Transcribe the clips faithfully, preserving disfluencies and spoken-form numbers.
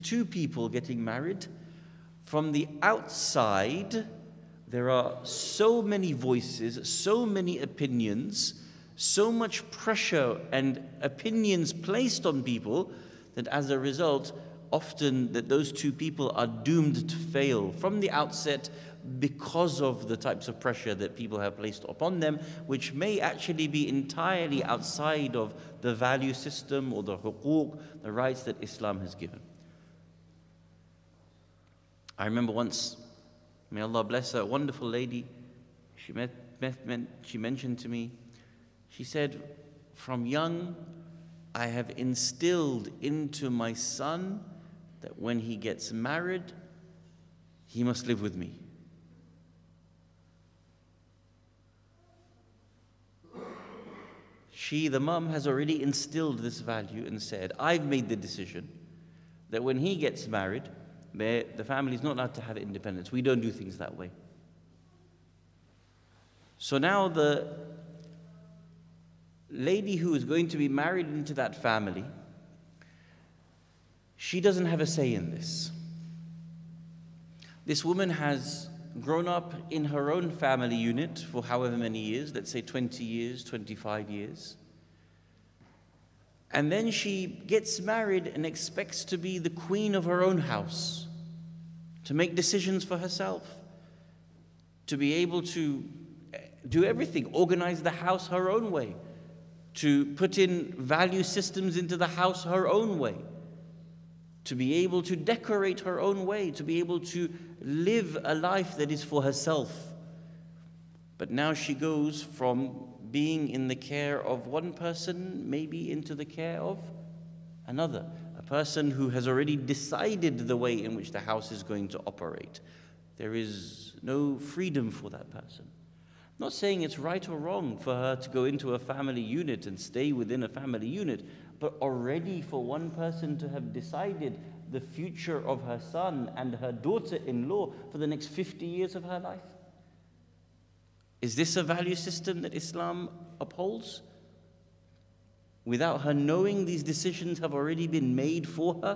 two people getting married, from the outside, there are so many voices, so many opinions, so much pressure and opinions placed on people that as a result, often that those two people are doomed to fail from the outset because of the types of pressure that people have placed upon them, which may actually be entirely outside of the value system or the huquq, the rights that Islam has given. I remember once, may Allah bless her, a wonderful lady, she, met, met, met, she mentioned to me, she said, from young, I have instilled into my son that when he gets married, he must live with me. She, the mum, has already instilled this value and said, I've made the decision that when he gets married, the family is not allowed to have independence. We don't do things that way. So now the lady who is going to be married into that family, she doesn't have a say in this. This woman has grown up in her own family unit for however many years, let's say twenty years, twenty-five years. And then she gets married and expects to be the queen of her own house, to make decisions for herself, to be able to do everything, organize the house her own way, to put in value systems into the house her own way, to be able to decorate her own way, to be able to live a life that is for herself. But now she goes from being in the care of one person, maybe into the care of another, a person who has already decided the way in which the house is going to operate. There is no freedom for that person. I'm not saying it's right or wrong for her to go into a family unit and stay within a family unit, but already for one person to have decided the future of her son and her daughter-in-law for the next fifty years of her life. Is this a value system that Islam upholds? Without her knowing these decisions have already been made for her?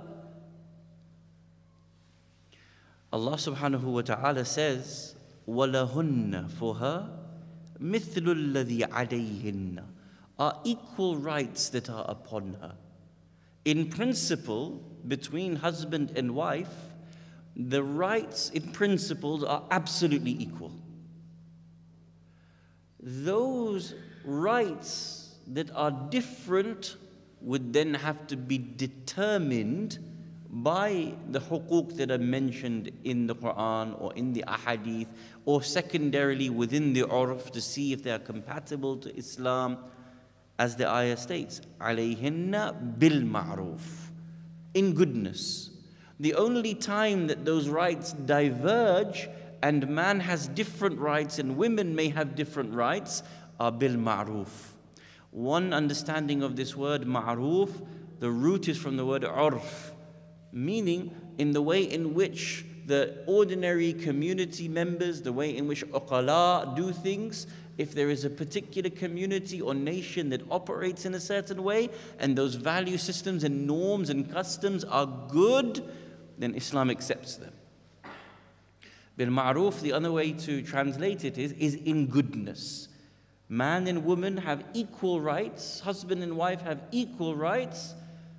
Allah subhanahu wa ta'ala says, وَلَهُنَّ for her, مِثْلُ الَّذِي عَلَيْهِنَّ are equal rights that are upon her. In principle, between husband and wife, the rights in principles are absolutely equal. Those rights that are different would then have to be determined by the huquq that are mentioned in the Quran or in the ahadith, or secondarily within the urf to see if they are compatible to Islam. As the ayah states, عَلَيْهِنَّ بِالْمَعْرُوفِ in goodness. The only time that those rights diverge and man has different rights and women may have different rights are bil-ma'ruf. One understanding of this word ma'ruf, the root is from the word urf, meaning in the way in which the ordinary community members, the way in which uqala do things. If there is a particular community or nation that operates in a certain way, and those value systems and norms and customs are good, then Islam accepts them. Bil ma'ruf, the other way to translate it is, is in goodness. Man and woman have equal rights, husband and wife have equal rights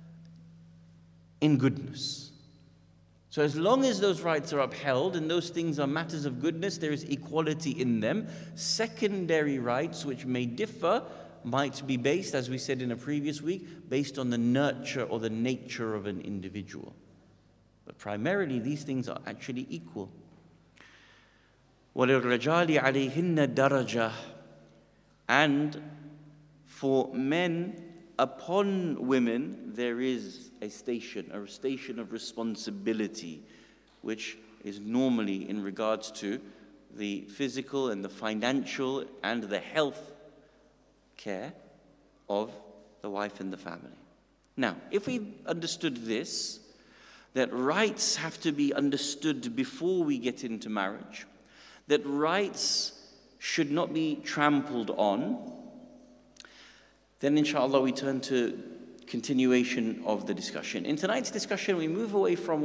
in goodness. So as long as those rights are upheld and those things are matters of goodness, there is equality in them. Secondary rights, which may differ, might be based, as we said in a previous week, based on the nurture or the nature of an individual. But primarily, these things are actually equal. وَلِلرَّجَالِ عَلَيْهِنَّ دَرَجَةٌ and for men, upon women, there is a station, a station of responsibility, which is normally in regards to the physical and the financial and the health care of the wife and the family. Now, if we understood this, that rights have to be understood before we get into marriage, that rights should not be trampled on, then inshallah we turn to continuation of the discussion. In tonight's discussion, we move away from